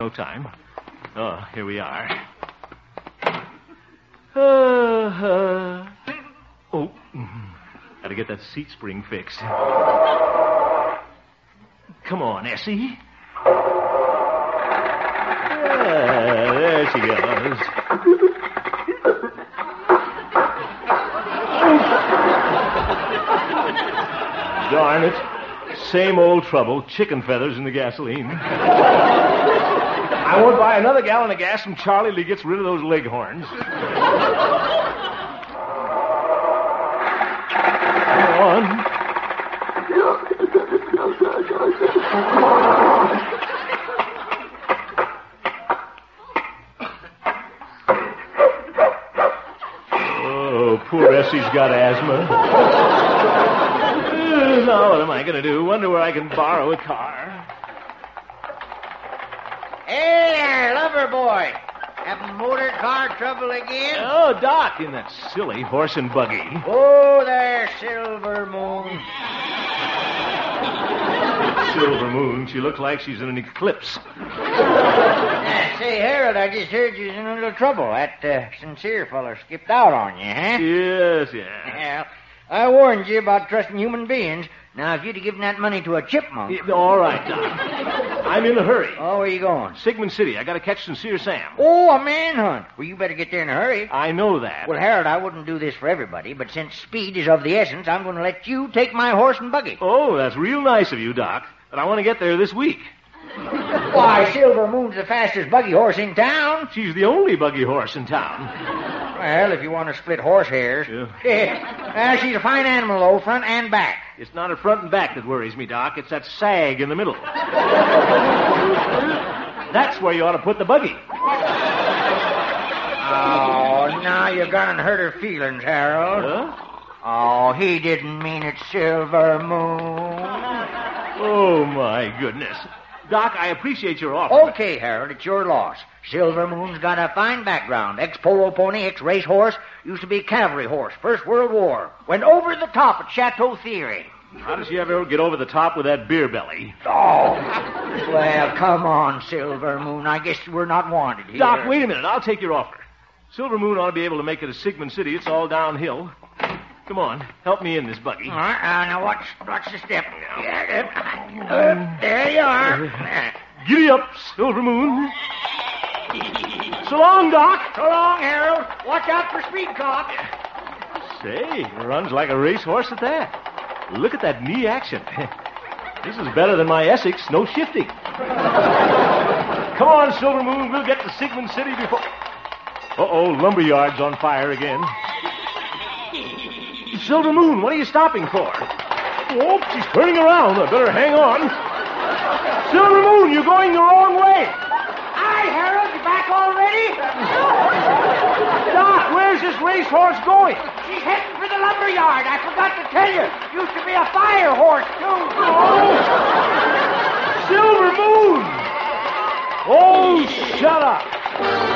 No time. Oh, here we are. Gotta get that seat spring fixed. Come on, Essie. Yeah, there she goes. Darn it. Same old trouble. Chicken feathers in the gasoline. I won't buy another gallon of gas from Charlie till he gets rid of those leghorns. Come on. Oh, poor Essie's got asthma. Now what am I going to do? Wonder where I can borrow a car. Hey there, lover boy. Having motor car trouble again? Oh, Doc, in that silly horse and buggy. Oh, there, Silver Moon. Silver Moon, she looks like she's in an eclipse. Say, Harold, I just heard you was in a little trouble. That sincere feller skipped out on you, huh? Yes. Well, I warned you about trusting human beings. Now, if you'd have given that money to a chipmunk... All right, Doc. I'm in a hurry. Oh, where you going? Sigmund City. I got to catch Sincere Sam. Oh, a manhunt. Well, you better get there in a hurry. I know that. Well, Harold, I wouldn't do this for everybody, but since speed is of the essence, I'm going to let you take my horse and buggy. Oh, that's real nice of you, Doc. But I want to get there this week. Why, Silver Moon's the fastest buggy horse in town. She's the only buggy horse in town. Well, if you want to split horse hairs. Yeah. Well, she's a fine animal, though, front and back. It's not her front and back that worries me, Doc. It's that sag in the middle. That's where you ought to put the buggy. Oh, now you're going to hurt her feelings, Harold. Huh? Oh, he didn't mean it, Silver Moon. Oh, my goodness. Doc, I appreciate your offer. Okay, Harold, it's your loss. Silver Moon's got a fine background. Ex-polo pony, ex-race horse. Used to be cavalry horse. First World War. Went over the top at Chateau Thierry. How does she ever get over the top with that beer belly? Oh, well, come on, Silver Moon. I guess we're not wanted here. Doc, wait a minute. I'll take your offer. Silver Moon ought to be able to make it to Sigmund City. It's all downhill. Come on, help me in this buggy. All right, now watch the step. There you are. Giddy up, Silver Moon. So long, Doc. So long, Harold. Watch out for speed cops. Say, runs like a racehorse at that. Look at that knee action. This is better than my Essex, no shifting. Come on, Silver Moon, we'll get to Sigmund City before... Uh-oh, lumberyard's on fire again. Silver Moon, what are you stopping for? Oh, she's turning around. I better hang on. Silver Moon, you're going the wrong way. Hi, Harold. You back already? Doc, where's this racehorse going? She's heading for the lumberyard. I forgot to tell you. Used to be a fire horse, too. Oh, Silver Moon! Oh, shut up.